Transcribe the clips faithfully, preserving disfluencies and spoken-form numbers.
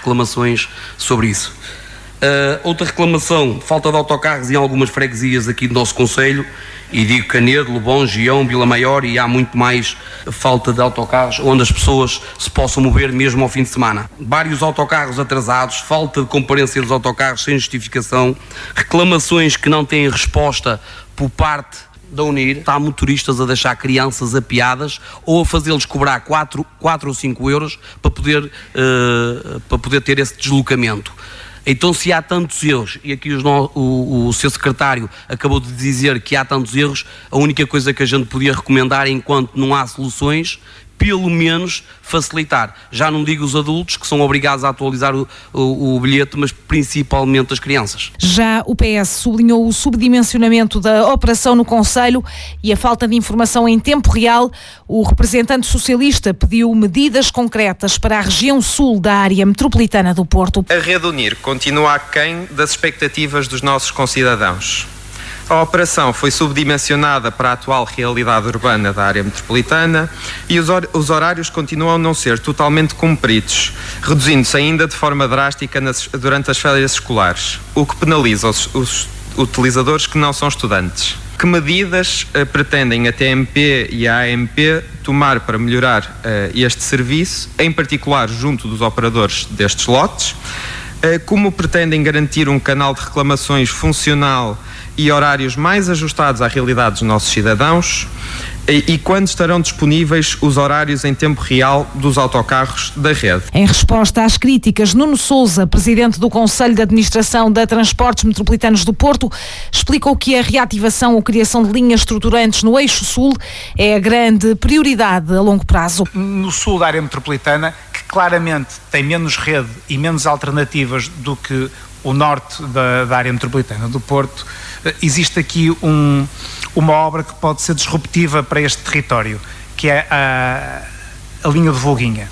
reclamações sobre isso. Uh, outra reclamação, falta de autocarros em algumas freguesias aqui do nosso concelho, e digo Canedo, Lobão, Gião, Vila Maior, e há muito mais falta de autocarros onde as pessoas se possam mover mesmo ao fim de semana. Vários autocarros atrasados, falta de comparência dos autocarros sem justificação, reclamações que não têm resposta por parte da UNIR. Há motoristas a deixar crianças apiadas ou a fazê-los cobrar quatro ou cinco euros para poder, uh, para poder ter esse deslocamento. Então, se há tantos erros, e aqui os no, o, o seu secretário acabou de dizer que há tantos erros, a única coisa que a gente podia recomendar, enquanto não há soluções, pelo menos facilitar. Já não digo os adultos, que são obrigados a atualizar o, o, o bilhete, mas principalmente as crianças. Já o P S sublinhou o subdimensionamento da operação no concelho e a falta de informação em tempo real. O representante socialista pediu medidas concretas para a região sul da área metropolitana do Porto. A Rede UNIR continua aquém das expectativas dos nossos concidadãos. A operação foi subdimensionada para a atual realidade urbana da área metropolitana e os, hor- os horários continuam a não ser totalmente cumpridos, reduzindo-se ainda de forma drástica nas, durante as férias escolares, o que penaliza os, os utilizadores que não são estudantes. Que medidas uh, pretendem a T M P e a A M P tomar para melhorar uh, este serviço, em particular junto dos operadores destes lotes? Uh, como pretendem garantir um canal de reclamações funcional e horários mais ajustados à realidade dos nossos cidadãos? E, e quando estarão disponíveis os horários em tempo real dos autocarros da rede? Em resposta às críticas, Nuno Sousa, presidente do Conselho de Administração da Transportes Metropolitanos do Porto, explicou que a reativação ou criação de linhas estruturantes no eixo sul é a grande prioridade a longo prazo. No sul da área metropolitana, que claramente tem menos rede e menos alternativas do que o norte da, da área metropolitana do Porto, existe aqui um, uma obra que pode ser disruptiva para este território, que é a, a linha de Volguinha.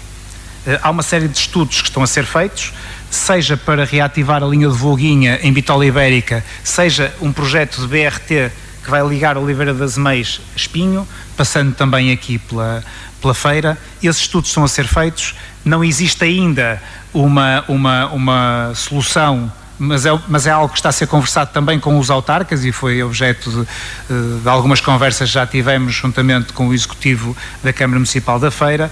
Há uma série de estudos que estão a ser feitos, seja para reativar a linha de Volguinha em Bitola Ibérica, seja um projeto de B R T que vai ligar Oliveira das Meias a Espinho, passando também aqui pela, pela feira. Esses estudos estão a ser feitos, não existe ainda uma, uma, uma solução, mas é, mas é algo que está a ser conversado também com os autarcas e foi objeto de, de algumas conversas que já tivemos juntamente com o Executivo da Câmara Municipal da Feira.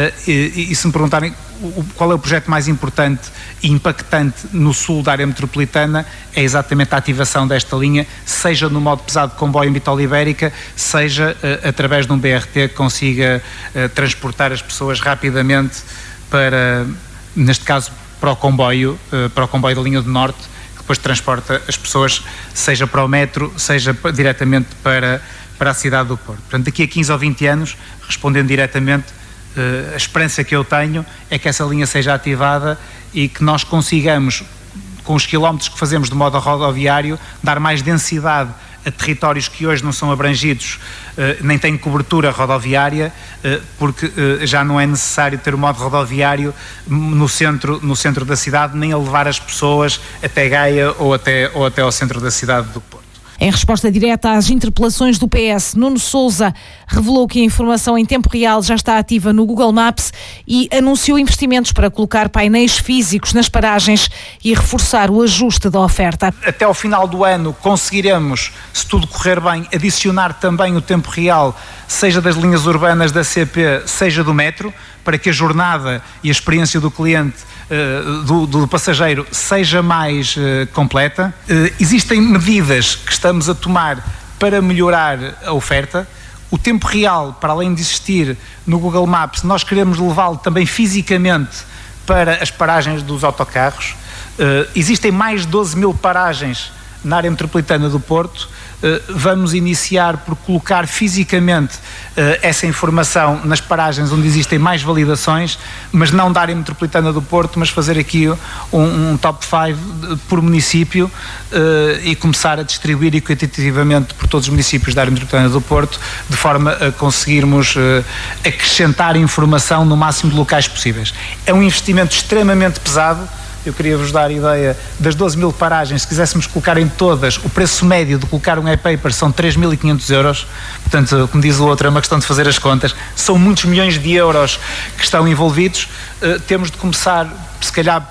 E, e se me perguntarem qual é o projeto mais importante e impactante no sul da área metropolitana, é exatamente a ativação desta linha, seja no modo pesado de comboio em Bitola Ibérica, seja uh, através de um B R T que consiga uh, transportar as pessoas rapidamente para, neste caso, para o comboio, uh, para o comboio da linha do Norte, que depois transporta as pessoas, seja para o metro, seja p- diretamente para, para a cidade do Porto. Portanto, daqui a quinze ou vinte anos, respondendo diretamente, uh, a esperança que eu tenho é que essa linha seja ativada e que nós consigamos, com os quilómetros que fazemos de modo rodoviário, dar mais densidade a territórios que hoje não são abrangidos, uh, nem têm cobertura rodoviária, uh, porque uh, já não é necessário ter o modo rodoviário no centro, no centro da cidade, nem a levar as pessoas até Gaia ou até, ou até ao centro da cidade do Porto. Em resposta direta às interpelações do P S, Nuno Sousa revelou que a informação em tempo real já está ativa no Google Maps e anunciou investimentos para colocar painéis físicos nas paragens e reforçar o ajuste da oferta. Até ao final do ano conseguiremos, se tudo correr bem, adicionar também o tempo real, seja das linhas urbanas da C P, seja do metro, para que a jornada e a experiência do cliente, uh, do, do passageiro, seja mais uh, completa. Uh, existem medidas que estamos a tomar para melhorar a oferta. O tempo real, para além de existir no Google Maps, nós queremos levá-lo também fisicamente para as paragens dos autocarros. Uh, existem mais de doze mil paragens na área metropolitana do Porto. Uh, vamos iniciar por colocar fisicamente uh, essa informação nas paragens onde existem mais validações, mas não da área metropolitana do Porto, mas fazer aqui um, um top cinco por município uh, e começar a distribuir equitativamente por todos os municípios da área metropolitana do Porto, de forma a conseguirmos uh, acrescentar informação no máximo de locais possíveis. É um investimento extremamente pesado. Eu queria vos dar a ideia das doze mil paragens, se quiséssemos colocar em todas, o preço médio de colocar um e-paper são três mil e quinhentos euros, portanto, como diz o outro, é uma questão de fazer as contas, são muitos milhões de euros que estão envolvidos, uh, temos de começar, se calhar,